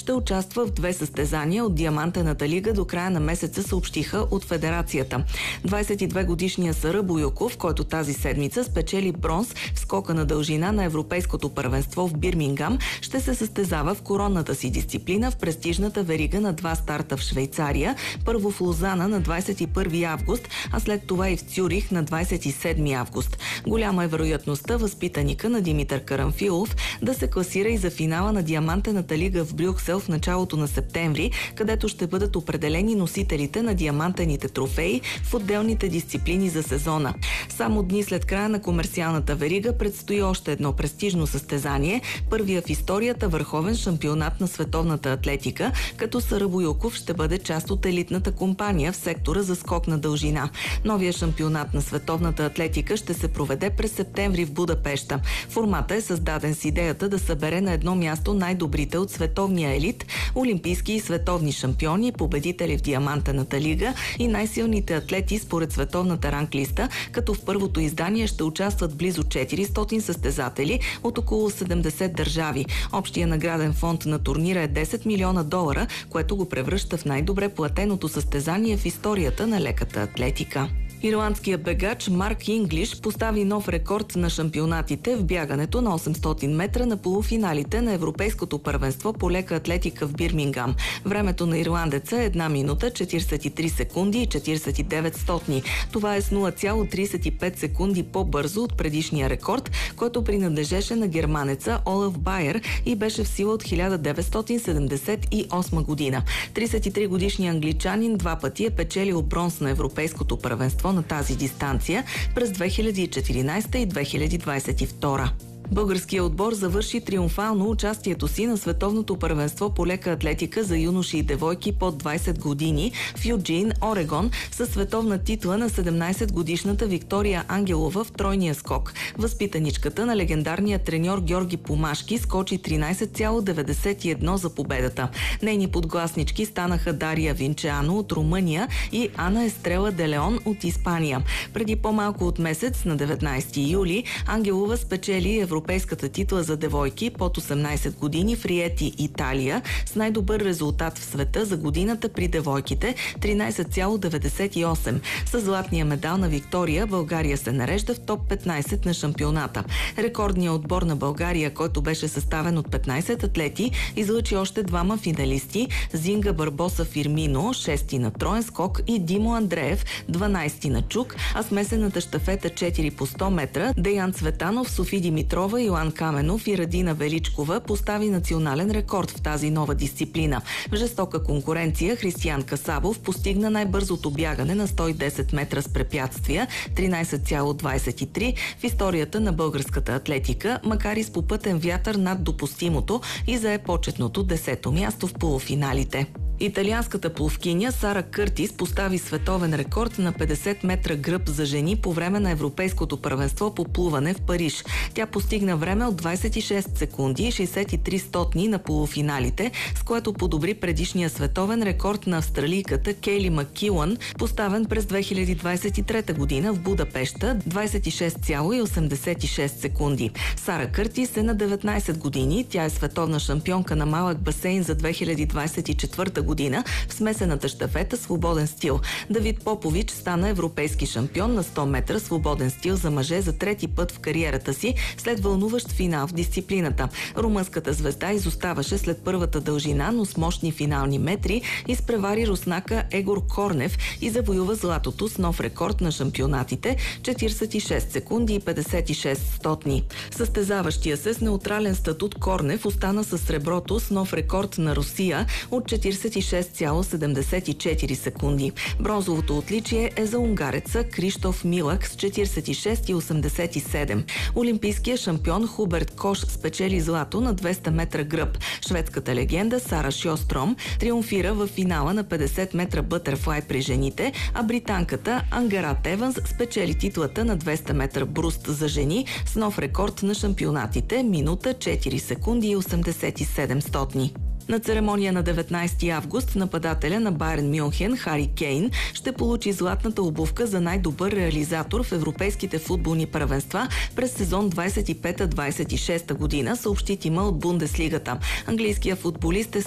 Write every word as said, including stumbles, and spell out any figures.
ще участва в две състезания от Диамантената лига до края на месеца, съобщиха от федерацията. двадесет и две годишният Сара Боюков, който тази седмица спечели бронз в скока на дължина на Европейското първенство в Бирмингам, ще се състезава в коронната си дисциплина в престижната верига на два старта в Швейцария, първо в Лозана на двадесет и първи август, а след това и в Цюрих на двадесет и седми август. Голяма е вероятността възпитаника на Димитър Карамфилов да се класира и за финала на Диамантената лига в Брюксел в началото на септември, където ще бъдат определени носителите на диамантените трофеи в отделните дисциплини за сезона. Само дни след края на комерциалната верига предстои още едно престижно състезание, първия в историята върховен шампионат на световната атлетика, като Сара Боюков ще бъде част от елитната компания в сектора за скок на дължина. Новия шампионат на световната атлетика ще се проведе през септември в Будапеща. Формата е създаден с идеята да събере на едно място най-добрите от световния елит, олимпийски и световни шампиони, победители в Диамантената лига и най-силните атлети според световната ранглиста, като в първото издание ще участват близо четиристотин състезатели от около седемдесет държави. Общия награден фонд на турнира е десет милиона долара, което го превръща в най-добре платеното състезание в историята на леката атлетика. Ирландският бегач Марк Инглиш постави нов рекорд на шампионатите в бягането на осемстотин метра на полуфиналите на Европейското първенство по лека атлетика в Бирмингам. Времето на ирландеца е една минута, четиридесет и три секунди и четиридесет и девет стотни. Това е с нула цяло тридесет и пет секунди по-бързо от предишния рекорд, който принадлежеше на германеца Олаф Байер и беше в сила от хиляда деветстотин седемдесет и осма година. тридесет и три годишният англичанин два пъти е печелил бронз на Европейското първенство на тази дистанция през две хиляди и четиринадесета и две хиляди двадесет и втора. Българският отбор завърши триумфално участието си на световното първенство по лека атлетика за юноши и девойки под двадесет години в Юджин, Орегон, със световна титла на седемнадесетгодишната Виктория Ангелова в тройния скок. Възпитаничката на легендарния треньор Георги Помашки скочи тринадесет цяло деветдесет и едно за победата. Нейни подгласнички станаха Дария Винчеано от Румъния и Ана Естрела де Леон от Испания. Преди по-малко от месец, на деветнадесети юли, Ангелова спечели Европейската Европейската титла за девойки под осемнадесет години в Риети, Италия, с най-добър резултат в света за годината при девойките тринадесет цяло деветдесет и осем. С златния медал на Виктория България се нарежда в топ петнадесет на шампионата. Рекордният отбор на България, който беше съставен от петнадесет атлети, излъчи още двама финалисти – Зинга Барбоса Фирмино, шести на троен скок, и Димо Андреев, дванадесети на чук, а смесената щафета четири по сто метра Деян Цветанов, Софи Димитрова, Йоан Каменов и Радина Величкова постави национален рекорд в тази нова дисциплина. В жестока конкуренция Християн Касабов постигна най-бързото бягане на сто и десет метра с препятствия тринадесет цяло двадесет и три в историята на българската атлетика, макар и с попътен вятър над допустимото, и зае почетното десето място в полуфиналите. Италианската пловкиня Сара Къртис постави световен рекорд на петдесет метра гръб за жени по време на Европейското първенство по плуване в Париж. Тя постигна време от двадесет и шест секунди и шейсет и три стотни на полуфиналите, с което подобри предишния световен рекорд на австралийката Кейли Маккилън, поставен през две хиляди двадесет и трета година в Будапеща, двадесет и шест цяло осемдесет и шест секунди. Сара Къртис е на деветнадесет години, тя е световна шампионка на малък басейн за две хиляди двадесет и четвърта година в смесената щафета свободен стил. Давид Попович стана европейски шампион на сто метра свободен стил за мъже за трети път в кариерата си след вълнуващ финал в дисциплината. Румънската звезда изоставаше след първата дължина, но с мощни финални метри изпревари руснака Егор Корнев и завоюва златото с нов рекорд на шампионатите четиридесет и шест секунди и петдесет и шест стотни. Състезаващия се с неутрален статут Корнев остана с среброто с нов рекорд на Русия от четиридесет и шест цяло седемдесет и четири секунди. Бронзовото отличие е за унгареца Криштоф Милак с четиридесет и шест цяло осемдесет и седем. Олимпийският шампион Хуберт Кош спечели злато на двеста метра гръб. Шведската легенда Сара Шьостром триумфира в финала на петдесет метра бътърфлай при жените, а британката Ангарат Еванс спечели титлата на двеста метра бруст за жени с нов рекорд на шампионатите минута четири секунди и осемдесет и седем стотни. На церемония на деветнадесети август нападателя на Байерн Мюнхен Хари Кейн ще получи златната обувка за най-добър реализатор в европейските футболни първенства през сезон двадесет и пета двадесет и шеста година, съобщи тима от Бундеслигата. Английският футболист е